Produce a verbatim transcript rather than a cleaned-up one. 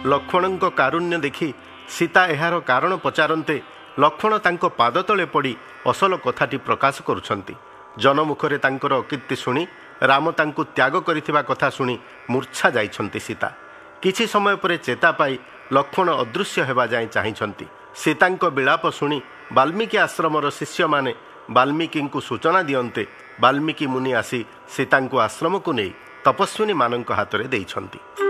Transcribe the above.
ଲକ୍ଷ୍ମଣଙ୍କ କାରୁଣ୍ୟ ଦେଖି ସୀତା ଏହାର କାରଣ ପଚାରନ୍ତେ ଲକ୍ଷ୍ମଣ ତାଙ୍କ ପାଦ ତଳେ ପଡ଼ି ଅସଲ କଥାଟି ପ୍ରକାଶ କରୁଛନ୍ତି। ଜନମୁଖରେ ତାଙ୍କର ଅକୀର୍ତ୍ତି ଶୁଣି ରାମ ତାଙ୍କୁ ତ୍ୟାଗ କରିଥିବା କଥା ଶୁଣି ମୂର୍ଚ୍ଛା ଯାଇଛନ୍ତି ସୀତା। କିଛି ସମୟ ପରେ ଚେତା ପାଇ ଲକ୍ଷ୍ମଣ ଅଦୃଶ୍ୟ ହେବା ଯାଏଁ ଚାହିଁଛନ୍ତି। ସୀତାଙ୍କ ବିଳାପ ଶୁଣି ବାଲ୍ମୀକି ଆଶ୍ରମର ଶିଷ୍ୟମାନେ ବାଲ୍ମୀକିଙ୍କୁ ସୂଚନା ଦିଅନ୍ତେ ବାଲ୍ମୀକି ମୁନି ଆସି ସୀତାଙ୍କୁ ଆଶ୍ରମକୁ ନେଇ ତପସ୍ୱିନୀମାନଙ୍କ ହାତରେ ଦେଇଛନ୍ତି।